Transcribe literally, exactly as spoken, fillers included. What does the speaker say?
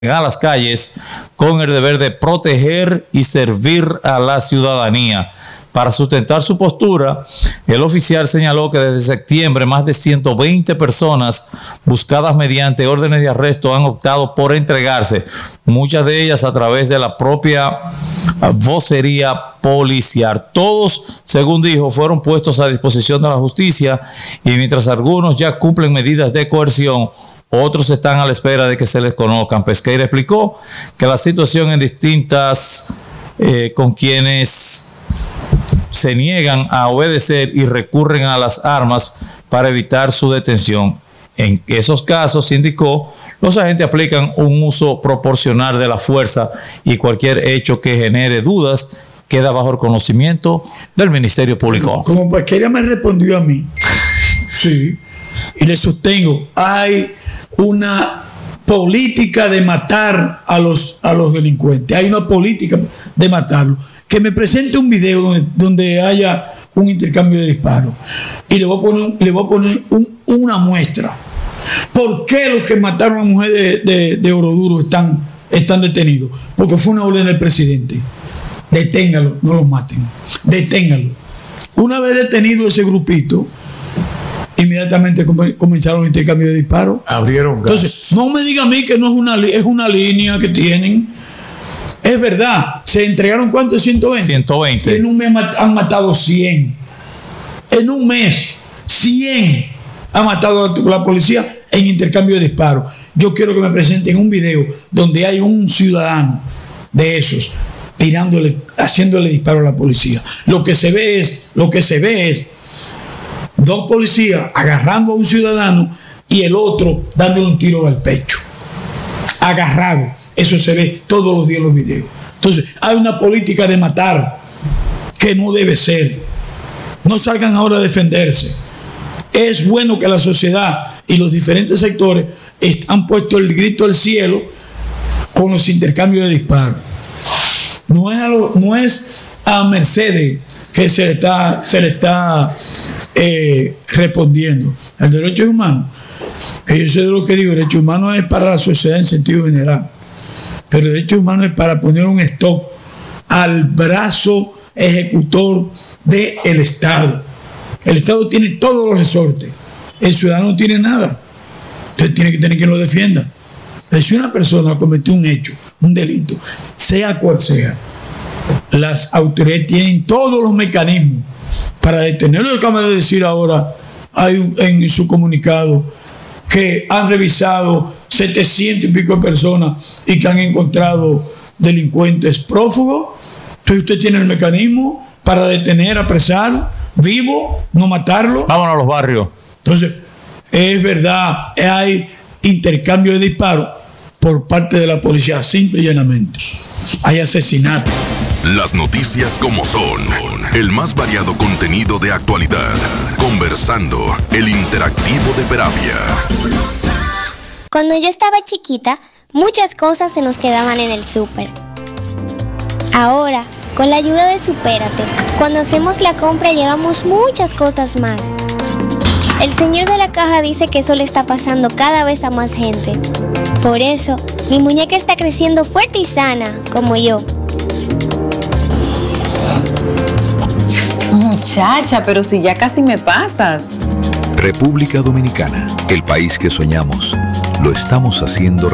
a las calles con el deber de proteger y servir a la ciudadanía. Para sustentar su postura, el oficial señaló que desde septiembre más de ciento veinte personas buscadas mediante órdenes de arresto han optado por entregarse, muchas de ellas a través de la propia vocería policial. Todos, según dijo, fueron puestos a disposición de la justicia y mientras algunos ya cumplen medidas de coerción, otros están a la espera de que se les conozcan. Pesqueira explicó que la situación en distintas eh, con quienes se niegan a obedecer y recurren a las armas para evitar su detención. En esos casos, indicó, los agentes aplican un uso proporcional de la fuerza y cualquier hecho que genere dudas queda bajo el conocimiento del Ministerio Público. Como Pesqueira me respondió a mí, sí, y le sostengo, hay una política de matar a los, a los delincuentes, hay una política de matarlos. Que me presente un video donde, donde haya un intercambio de disparos y le voy a poner, le voy a poner un, una muestra. ¿Por qué los que mataron a la mujer de, de, de Oroduro están, están detenidos? Porque fue una orden del presidente. Deténgalo, no los maten. Deténgalo. Una vez detenido ese grupito, inmediatamente comenzaron el intercambio de disparos. Abrieron gas. Entonces, no me diga a mí que no es una, es una línea que tienen. Es verdad, se entregaron ¿cuántos? ciento veinte. ciento veinte. En un mes han matado cien. En un mes, cien ha matado la, la policía en intercambio de disparos. Yo quiero que me presenten un video donde hay un ciudadano de esos tirándole, haciéndole disparo a la policía. Lo que se ve es, lo que se ve es dos policías agarrando a un ciudadano y el otro dándole un tiro al pecho. Agarrado. Eso se ve todos los días en los videos. Entonces, hay una política de matar que no debe ser. No salgan ahora a defenderse. Es bueno que la sociedad y los diferentes sectores han puesto el grito al cielo con los intercambios de disparos. No es a, lo, no es a Mercedes que se le está, se le está eh, respondiendo. El derecho humano, que yo sé de lo que digo, el derecho humano es para la sociedad en sentido general. Pero el derecho humano es para poner un stop al brazo ejecutor del Estado. El Estado tiene todos los resortes. El ciudadano no tiene nada. Usted tiene que tener quien lo defienda. Pero si una persona cometió un hecho, un delito, sea cual sea, las autoridades tienen todos los mecanismos para detenerlo. Acaba de decir ahora, hay un, en su comunicado, que han revisado setecientos y pico de personas y que han encontrado delincuentes prófugos. Entonces usted tiene el mecanismo para detener, apresar, vivo, no matarlo. Vámonos a los barrios. Entonces, es verdad, hay intercambio de disparos por parte de la policía, simple y llanamente. Hay asesinatos. Las noticias como son, el más variado contenido de actualidad, conversando, el interactivo de Peravia. Cuando yo estaba chiquita, muchas cosas se nos quedaban en el súper. Ahora, con la ayuda de Supérate, cuando hacemos la compra llevamos muchas cosas más. El señor de la caja dice que eso le está pasando cada vez a más gente. Por eso, mi muñeca está creciendo fuerte y sana, como yo. Muchacha, pero si ya casi me pasas. República Dominicana, el país que soñamos, lo estamos haciendo